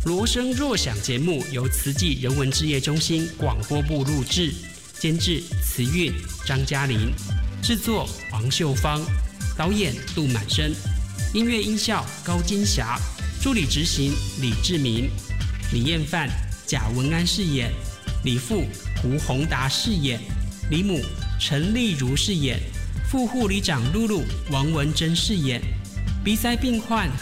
罗声若响节目由慈济人文志业中心广播部录制，监制慈韵、张嘉玲，制作黄秀芳，导演杜满生，音乐音效高金霞，助理执行李志明，李彦范、贾文安饰演，李父胡宏达饰演，李母陈丽如饰演，副护理长露露王文珍饰演，鼻塞病患